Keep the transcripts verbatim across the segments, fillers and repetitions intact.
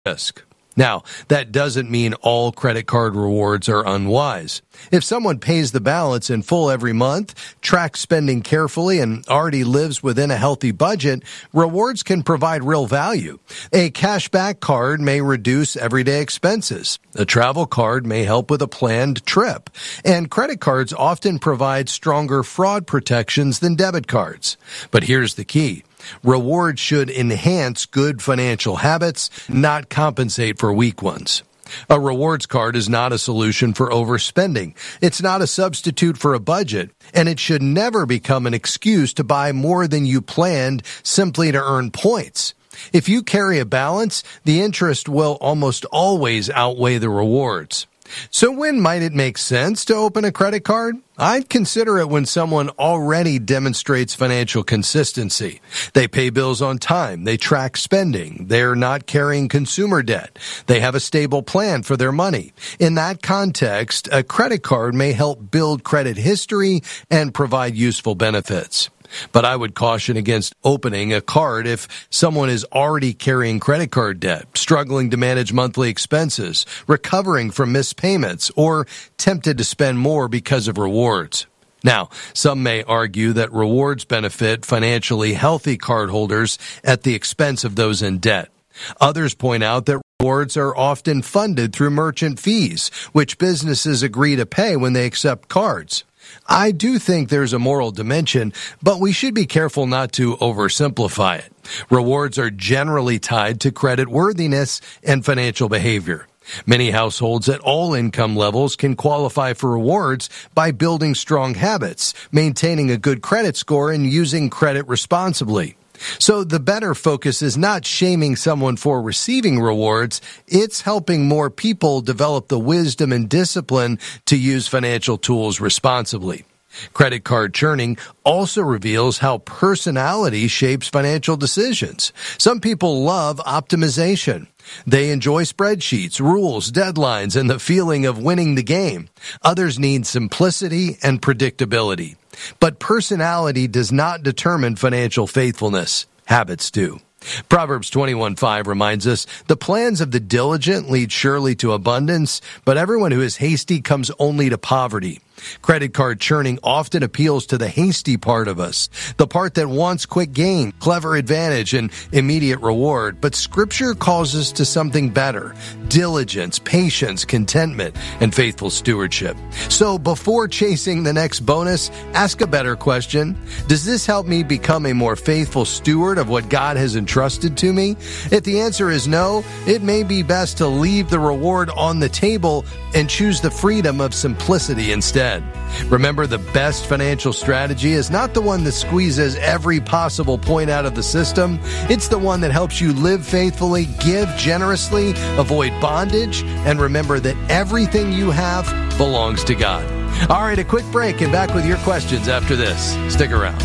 risk. Now, that doesn't mean all credit card rewards are unwise. If someone pays the balance in full every month, tracks spending carefully, and already lives within a healthy budget, rewards can provide real value. A cashback card may reduce everyday expenses. A travel card may help with a planned trip. And credit cards often provide stronger fraud protections than debit cards. But here's the key. Rewards should enhance good financial habits, not compensate for weak ones. A rewards card is not a solution for overspending. It's not a substitute for a budget, and it should never become an excuse to buy more than you planned simply to earn points. If you carry a balance, the interest will almost always outweigh the rewards. So when might it make sense to open a credit card? I'd consider it when someone already demonstrates financial consistency. They pay bills on time. They track spending. They're not carrying consumer debt. They have a stable plan for their money. In that context, a credit card may help build credit history and provide useful benefits. But I would caution against opening a card if someone is already carrying credit card debt, struggling to manage monthly expenses, recovering from missed payments, or tempted to spend more because of rewards. Now, some may argue that rewards benefit financially healthy cardholders at the expense of those in debt. Others point out that rewards are often funded through merchant fees, which businesses agree to pay when they accept cards. I do think there's a moral dimension, but we should be careful not to oversimplify it. Rewards are generally tied to credit worthiness and financial behavior. Many households at all income levels can qualify for rewards by building strong habits, maintaining a good credit score, and using credit responsibly. So the better focus is not shaming someone for receiving rewards, it's helping more people develop the wisdom and discipline to use financial tools responsibly. Credit card churning also reveals how personality shapes financial decisions. Some people love optimization. They enjoy spreadsheets, rules, deadlines, and the feeling of winning the game. Others need simplicity and predictability. But personality does not determine financial faithfulness. Habits do. Proverbs twenty-one five reminds us, the plans of the diligent lead surely to abundance, but everyone who is hasty comes only to poverty. Credit card churning often appeals to the hasty part of us, the part that wants quick gain, clever advantage, and immediate reward. But Scripture calls us to something better: diligence, patience, contentment, and faithful stewardship. So before chasing the next bonus, ask a better question. Does this help me become a more faithful steward of what God has entrusted to me? If the answer is no, it may be best to leave the reward on the table and choose the freedom of simplicity instead. Remember, the best financial strategy is not the one that squeezes every possible point out of the system. It's the one that helps you live faithfully, give generously, avoid bondage, and remember that everything you have belongs to God. All right, a quick break and back with your questions after this. Stick around.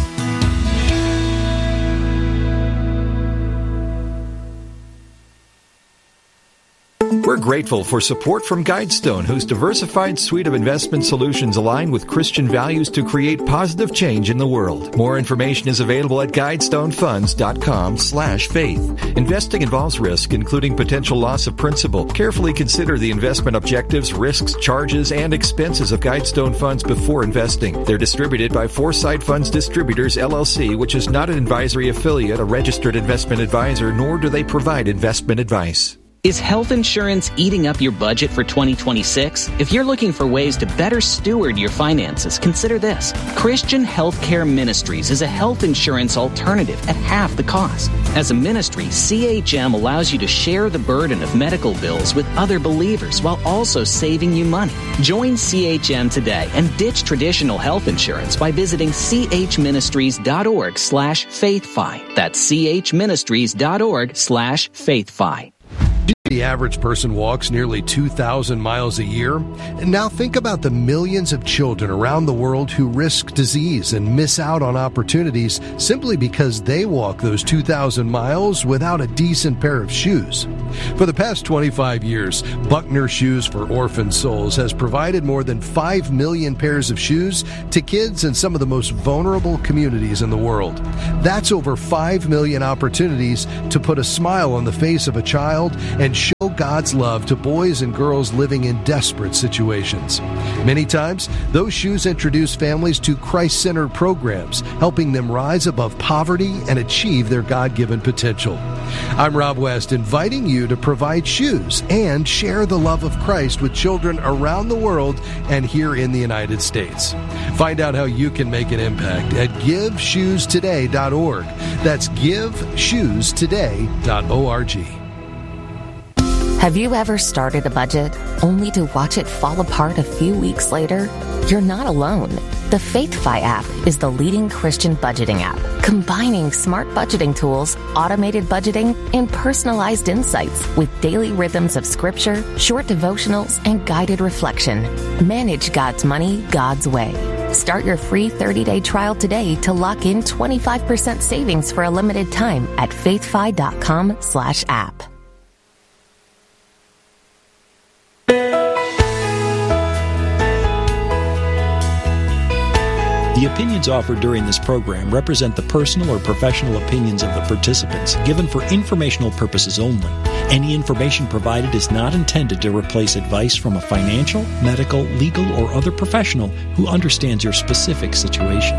We're grateful for support from Guidestone, whose diversified suite of investment solutions align with Christian values to create positive change in the world. More information is available at guidestonefunds.com slash faith. Investing involves risk, including potential loss of principal. Carefully consider the investment objectives, risks, charges, and expenses of Guidestone Funds before investing. They're distributed by Foresight Funds Distributors, L L C, which is not an advisory affiliate, a registered investment advisor, nor do they provide investment advice. Is health insurance eating up your budget for twenty twenty-six? If you're looking for ways to better steward your finances, consider this. Christian Healthcare Ministries is a health insurance alternative at half the cost. As a ministry, C H M allows you to share the burden of medical bills with other believers while also saving you money. Join C H M today and ditch traditional health insurance by visiting chministries.org slash faithfi. That's chministries.org slash faithfi. The average person walks nearly two thousand miles a year. And now think about the millions of children around the world who risk disease and miss out on opportunities simply because they walk those two thousand miles without a decent pair of shoes. For the past twenty-five years, Buckner Shoes for Orphan Souls has provided more than five million pairs of shoes to kids in some of the most vulnerable communities in the world. That's over five million opportunities to put a smile on the face of a child and show God's love to boys and girls living in desperate situations. Many times, those shoes introduce families to Christ-centered programs, helping them rise above poverty and achieve their God-given potential. I'm Rob West, inviting you to provide shoes and share the love of Christ with children around the world and here in the United States. Find out how you can make an impact at give shoes today dot org. That's give shoes today dot org. Have you ever started a budget only to watch it fall apart a few weeks later? You're not alone. The FaithFi app is the leading Christian budgeting app, combining smart budgeting tools, automated budgeting, and personalized insights with daily rhythms of scripture, short devotionals, and guided reflection. Manage God's money God's way. Start your free thirty-day trial today to lock in twenty-five percent savings for a limited time at faithfi.com slash app. The opinions offered during this program represent the personal or professional opinions of the participants, given for informational purposes only. Any information provided is not intended to replace advice from a financial, medical, legal, or other professional who understands your specific situation.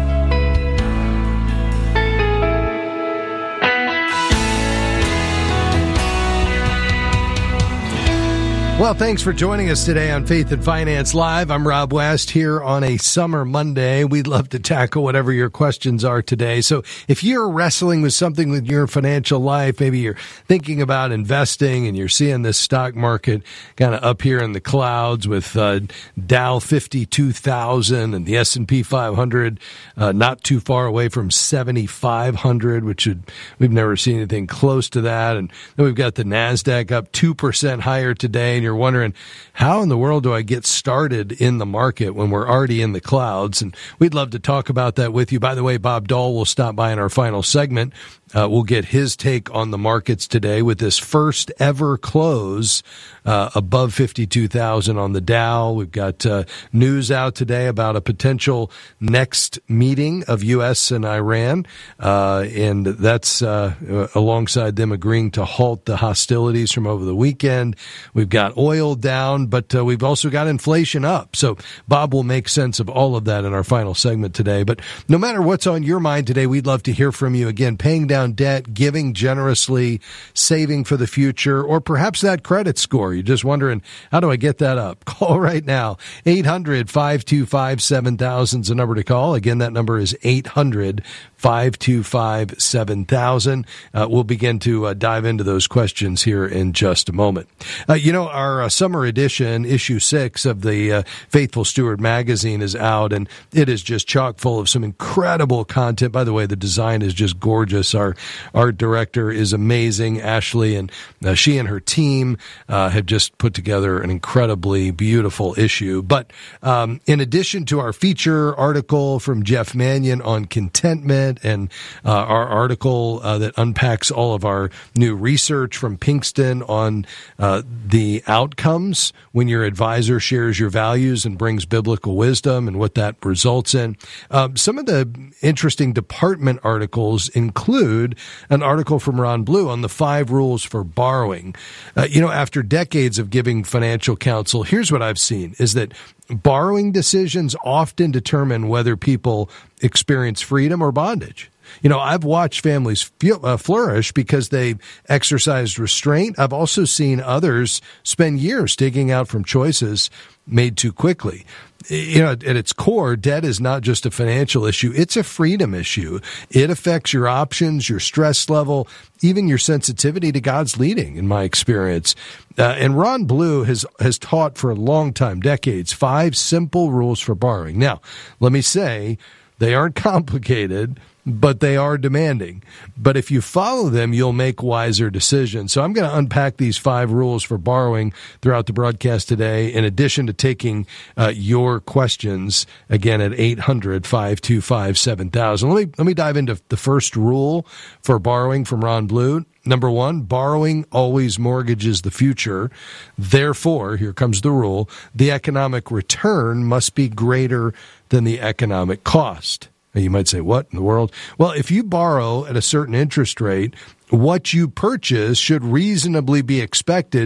Well, thanks for joining us today on Faith and Finance Live. I'm Rob West here on a summer Monday. We'd love to tackle whatever your questions are today. So if you're wrestling with something with your financial life, maybe you're thinking about investing and you're seeing this stock market kind of up here in the clouds with uh, Dow fifty-two thousand and the S and P five hundred uh, not too far away from seventy-five hundred, which would, we've never seen anything close to that. And then we've got the NASDAQ up two percent higher today. And you're wondering, how in the world do I get started in the market when we're already in the clouds? And we'd love to talk about that with you. By the way, Bob Dahl will stop by in our final segment. Uh, we'll get his take on the markets today with this first ever close uh, above fifty-two thousand on the Dow. We've got uh, news out today about a potential next meeting of U S and Iran, uh, and that's uh, alongside them agreeing to halt the hostilities from over the weekend. We've got oil down, but uh, we've also got inflation up. So Bob will make sense of all of that in our final segment today. But no matter what's on your mind today, we'd love to hear from you. Again, paying down debt, giving generously, saving for the future, or perhaps that credit score. You're just wondering, how do I get that up? Call right now. eight hundred, five two five, seven thousand is the number to call. Again, that number is eight hundred, five two five, seven thousand. Uh, we'll begin to uh, dive into those questions here in just a moment. Uh, you know, our uh, summer edition, issue six of the uh, Faithful Steward magazine is out, and it is just chock full of some incredible content. By the way, the design is just gorgeous. Our art director is amazing, Ashley, and uh, she and her team uh, have just put together an incredibly beautiful issue. But um, in addition to our feature article from Jeff Mannion on contentment and uh, our article uh, that unpacks all of our new research from Pinkston on uh, the outcomes when your advisor shares your values and brings biblical wisdom and what that results in, uh, some of the interesting department articles include an article from Ron Blue on the five rules for borrowing. Uh, you know, after decades of giving financial counsel, here's what I've seen is that borrowing decisions often determine whether people experience freedom or bondage. You know, I've watched families feel, uh, flourish because they exercised restraint. I've also seen others spend years digging out from choices made too quickly. You know, at its core, debt is not just a financial issue. It's a freedom issue. It affects your options, your stress level, even your sensitivity to God's leading, in my experience. Uh, and Ron Blue has, has taught for a long time, decades, five simple rules for borrowing. Now, let me say, they aren't complicated, but they are demanding. But if you follow them, you'll make wiser decisions. So I'm going to unpack these five rules for borrowing throughout the broadcast today, in addition to taking uh, your questions, again, at eight hundred, five two five, seven thousand. Let me, let me dive into the first rule for borrowing from Ron Blue. Number one, borrowing always mortgages the future. Therefore, here comes the rule, the economic return must be greater than the economic cost. Now, you might say, what in the world? Well, if you borrow at a certain interest rate, what you purchase should reasonably be expected to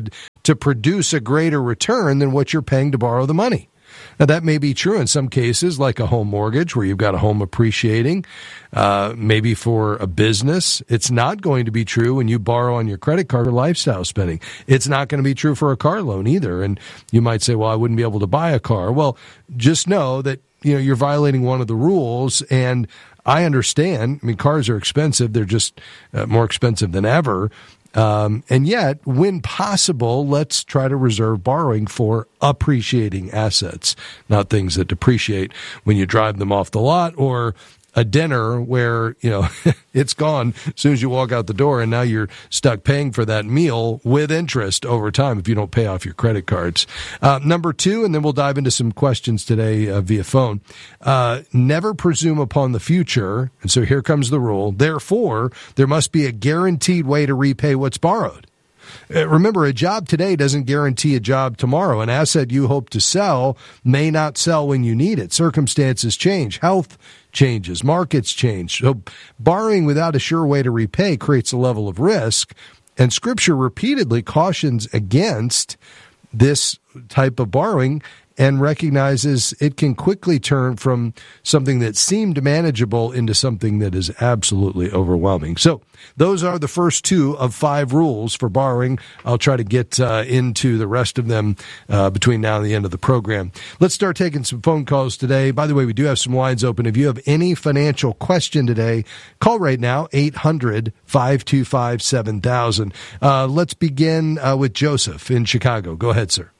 to produce a greater return than what you're paying to borrow the money. Now, that may be true in some cases, like a home mortgage where you've got a home appreciating, uh, maybe for a business. It's not going to be true when you borrow on your credit card or lifestyle spending. It's not going to be true for a car loan either. And you might say, well, I wouldn't be able to buy a car. Well, just know that, you know, you're violating one of the rules. And I understand. I mean, cars are expensive. They're just uh, more expensive than ever. Um, and yet, when possible, let's try to reserve borrowing for appreciating assets, not things that depreciate when you drive them off the lot, or a dinner where, you know, it's gone as soon as you walk out the door, and now you're stuck paying for that meal with interest over time if you don't pay off your credit cards. Uh, number two, and then we'll dive into some questions today uh, via phone. Uh, never presume upon the future. And so here comes the rule. Therefore, there must be a guaranteed way to repay what's borrowed. Remember, a job today doesn't guarantee a job tomorrow. An asset you hope to sell may not sell when you need it. Circumstances change. Health changes. Markets change. So borrowing without a sure way to repay creates a level of risk. And Scripture repeatedly cautions against this type of borrowing and recognizes it can quickly turn from something that seemed manageable into something that is absolutely overwhelming. So those are the first two of five rules for borrowing. I'll try to get uh, into the rest of them uh, between now and the end of the program. Let's start taking some phone calls today. By the way, we do have some lines open. If you have any financial question today, call right now, eight hundred, five two five, seven thousand. Uh, let's begin uh, with Joseph in Chicago. Go ahead, sir.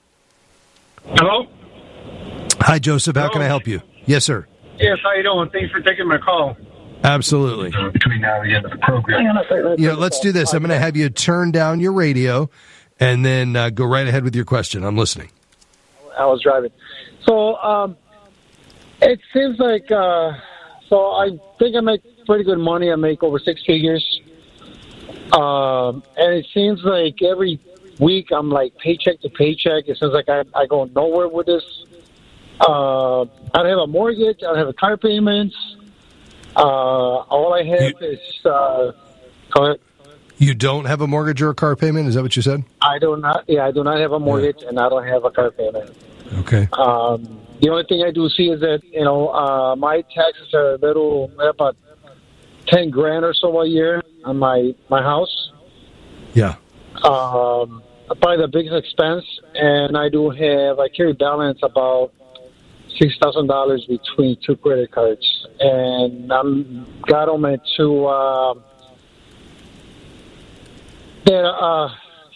Hello? Hi, Joseph. How Hello? can I help you? Yes, sir. Yes, how you doing? Thanks for taking my call. Absolutely. Between now and the end of the program. You know, let's do this. I'm going to have you turn down your radio and then uh, go right ahead with your question. I'm listening. I was driving. So, um, it seems like, uh, so I think I make pretty good money. I make over six figures. Um, and it seems like every week I'm like paycheck to paycheck. It seems like I, I go nowhere with this. Uh, I don't have a mortgage. I don't have a car payments. Uh, all I have you, is, uh, go ahead. You don't have a mortgage or a car payment? Is that what you said? I do not. Yeah, I do not have a mortgage, yeah. And I don't have a car payment. Okay. Um, the only thing I do see is that, you know, uh, my taxes are a little, about ten grand or so a year on my, my house. Yeah. Um, probably the biggest expense, and I do have, I carry balance about six thousand dollars between two credit cards, and I'm got them into uh, get uh,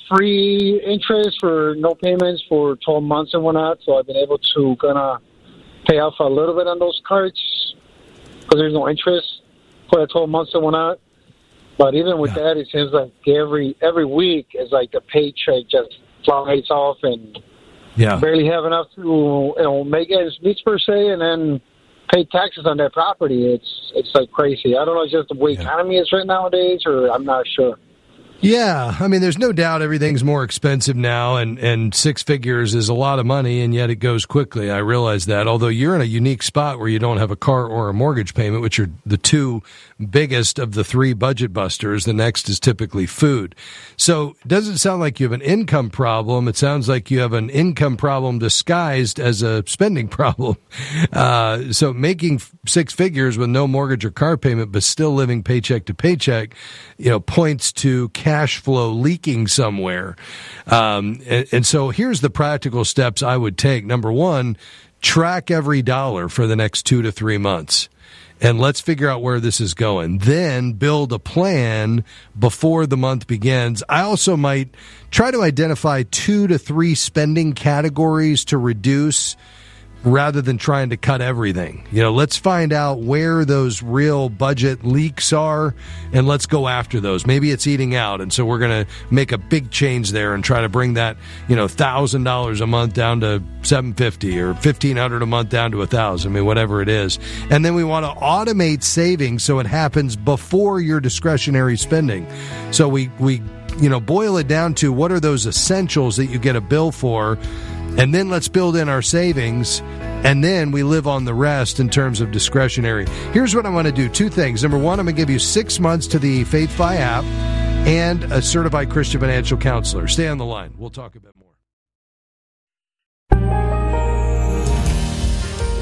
free interest for no payments for twelve months and whatnot. So I've been able to gonna pay off a little bit on those cards because there's no interest for the twelve months and whatnot. But even with yeah. that, it seems like every every week is like the paycheck just flies off and. Yeah. Barely have enough to, you know, make ends meet per se, and then pay taxes on that property. It's it's like crazy. I don't know, it's just the way yeah. economy is right nowadays, or I'm not sure. Yeah, I mean, there's no doubt everything's more expensive now, and, and six figures is a lot of money, and yet it goes quickly. I realize that, although you're in a unique spot where you don't have a car or a mortgage payment, which are the two biggest of the three budget busters. The next is typically food. So it doesn't sound like you have an income problem. It sounds like you have an income problem disguised as a spending problem. Uh, so making six figures with no mortgage or car payment, but still living paycheck to paycheck, you know, points to cash flow leaking somewhere. Um, and, and so here's the practical steps I would take. Number one, track every dollar for the next two to three months. And let's figure out where this is going. Then build a plan before the month begins. I also might try to identify two to three spending categories to reduce rather than trying to cut everything. You know, let's find out where those real budget leaks are, and let's go after those. Maybe it's eating out, and so we're going to make a big change there and try to bring that, you know, one thousand dollars a month down to seven hundred fifty dollars or fifteen hundred dollars a month down to one thousand dollars. I mean, whatever it is. And then we want to automate savings so it happens before your discretionary spending. So we, we you know, boil it down to what are those essentials that you get a bill for, and then let's build in our savings, and then we live on the rest in terms of discretionary. Here's what I want to do. Two things. Number one, I'm going to give you six months to the FaithFi app and a certified Christian financial counselor. Stay on the line. We'll talk a bit more.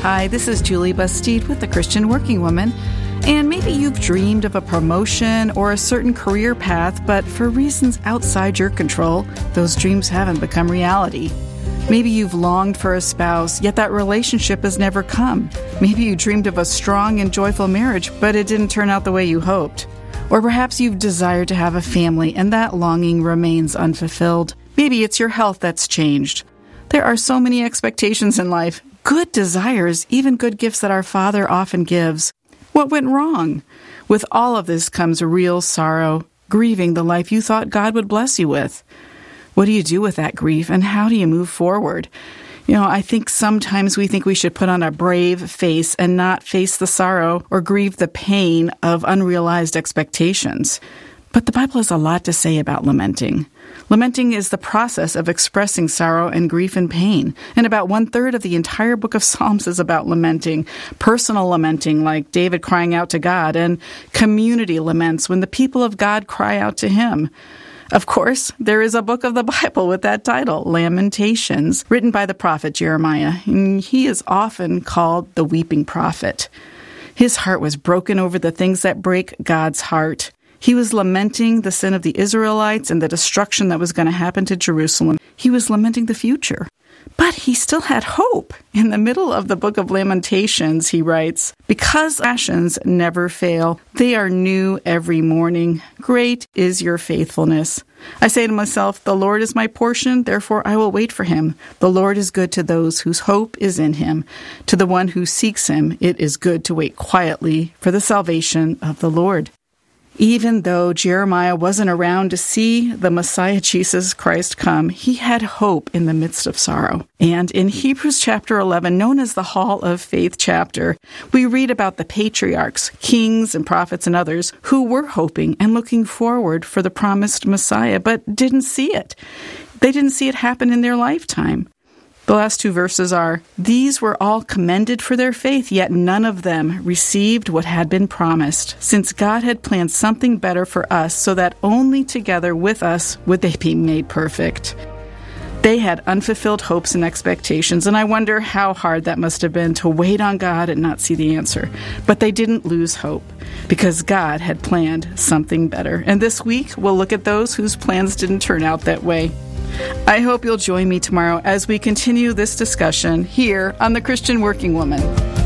Hi, this is Julie Bastide with the Christian Working Woman. And maybe you've dreamed of a promotion or a certain career path, but for reasons outside your control, those dreams haven't become reality. Maybe you've longed for a spouse, yet that relationship has never come. Maybe you dreamed of a strong and joyful marriage, but it didn't turn out the way you hoped. Or perhaps you've desired to have a family, and that longing remains unfulfilled. Maybe it's your health that's changed. There are so many expectations in life, good desires, even good gifts that our Father often gives. What went wrong? With all of this comes real sorrow, grieving the life you thought God would bless you with. What do you do with that grief, and how do you move forward? You know, I think sometimes we think we should put on a brave face and not face the sorrow or grieve the pain of unrealized expectations. But the Bible has a lot to say about lamenting. Lamenting is the process of expressing sorrow and grief and pain. And about one-third of the entire book of Psalms is about lamenting. Personal lamenting, like David crying out to God, and community laments when the people of God cry out to him. Of course, there is a book of the Bible with that title, Lamentations, written by the prophet Jeremiah. And he is often called the weeping prophet. His heart was broken over the things that break God's heart. He was lamenting the sin of the Israelites and the destruction that was going to happen to Jerusalem. He was lamenting the future. But he still had hope. In the middle of the book of Lamentations, he writes, "Because passions never fail, they are new every morning. Great is your faithfulness. I say to myself, the Lord is my portion, therefore I will wait for him. The Lord is good to those whose hope is in him. To the one who seeks him, it is good to wait quietly for the salvation of the Lord." Even though Jeremiah wasn't around to see the Messiah Jesus Christ come, he had hope in the midst of sorrow. And in Hebrews chapter eleven, known as the Hall of Faith chapter, we read about the patriarchs, kings and prophets and others who were hoping and looking forward for the promised Messiah, but didn't see it. They didn't see it happen in their lifetime. The last two verses are, "These were all commended for their faith, yet none of them received what had been promised, since God had planned something better for us, so that only together with us would they be made perfect." They had unfulfilled hopes and expectations, and I wonder how hard that must have been to wait on God and not see the answer. But they didn't lose hope, because God had planned something better. And this week, we'll look at those whose plans didn't turn out that way. I hope you'll join me tomorrow as we continue this discussion here on The Christian Working Woman.